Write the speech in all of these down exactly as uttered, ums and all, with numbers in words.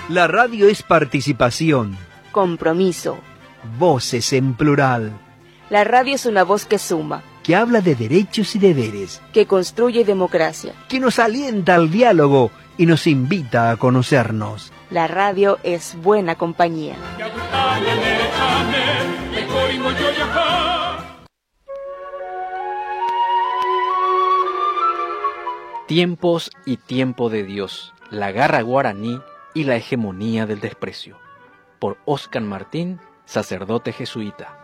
La radio es participación. Compromiso. Voces en plural. La radio es una voz que suma. Que habla de derechos y deberes. Que construye democracia. Que nos alienta al diálogo y nos invita a conocernos. La radio es buena compañía. Tiempos y tiempo de Dios, la garra guaraní y la hegemonía del desprecio. Por Óscar Martín, sacerdote jesuita.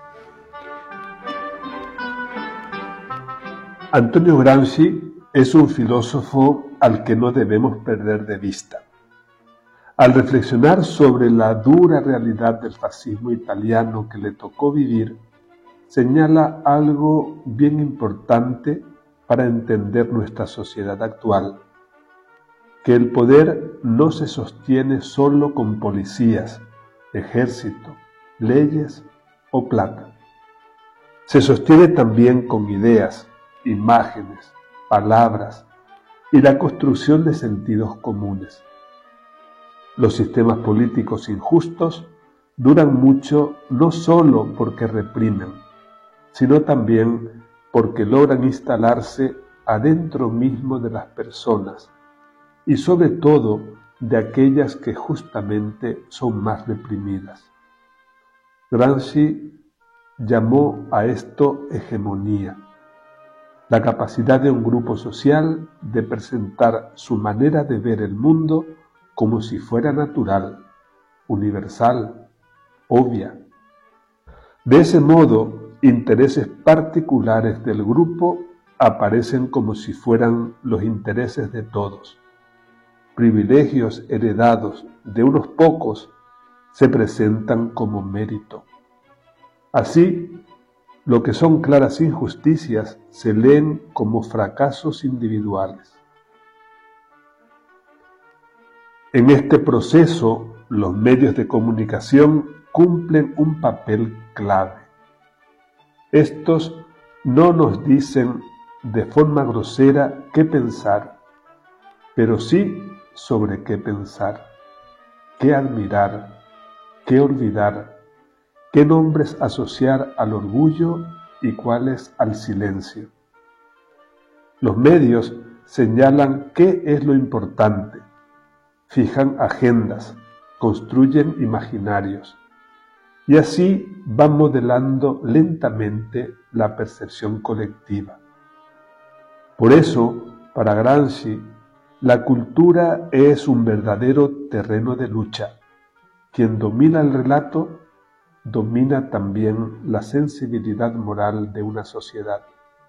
Antonio Gramsci es un filósofo al que no debemos perder de vista. Al reflexionar sobre la dura realidad del fascismo italiano que le tocó vivir, señala algo bien importante para entender nuestra sociedad actual, que el poder no se sostiene solo con policías, ejército, leyes o plata. Se sostiene también con ideas, imágenes, palabras y la construcción de sentidos comunes. Los sistemas políticos injustos duran mucho no solo porque reprimen, sino también porque logran instalarse adentro mismo de las personas y sobre todo de aquellas que justamente son más reprimidas. Gramsci llamó a esto hegemonía, la capacidad de un grupo social de presentar su manera de ver el mundo como si fuera natural, universal, obvia. De ese modo, intereses particulares del grupo aparecen como si fueran los intereses de todos. Privilegios heredados de unos pocos se presentan como mérito. Así, lo que son claras injusticias se leen como fracasos individuales. En este proceso, los medios de comunicación cumplen un papel clave. Estos no nos dicen de forma grosera qué pensar, pero sí sobre qué pensar, qué admirar, qué olvidar, qué nombres asociar al orgullo y cuáles al silencio. Los medios señalan qué es lo importante, fijan agendas, construyen imaginarios, y así van modelando lentamente la percepción colectiva. Por eso, para Gramsci, la cultura es un verdadero terreno de lucha. Quien domina el relato, domina también la sensibilidad moral de una sociedad.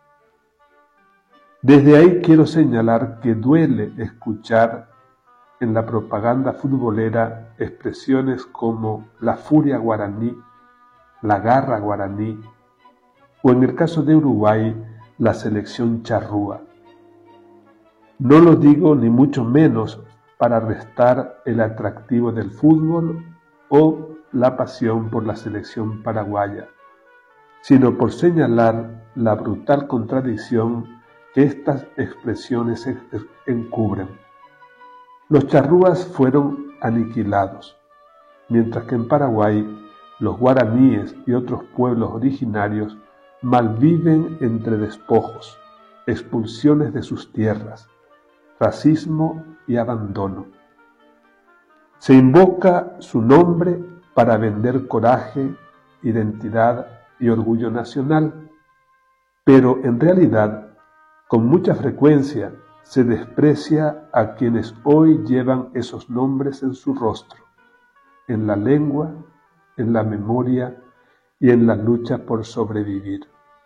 Desde ahí quiero señalar que duele escuchar en la propaganda futbolera expresiones como la furia guaraní, la garra guaraní, o en el caso de Uruguay, la selección charrúa. No lo digo ni mucho menos para restar el atractivo del fútbol o la pasión por la selección paraguaya, sino por señalar la brutal contradicción que estas expresiones encubren. Los charrúas fueron aniquilados, mientras que en Paraguay los guaraníes y otros pueblos originarios malviven entre despojos, expulsiones de sus tierras, racismo y abandono. Se invoca su nombre para vender coraje, identidad y orgullo nacional, pero en realidad, con mucha frecuencia, se desprecia a quienes hoy llevan esos nombres en su rostro, en la lengua, en la memoria y en la lucha por sobrevivir.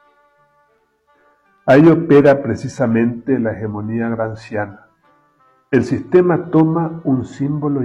Ahí opera precisamente la hegemonía gramsciana. El sistema toma un símbolo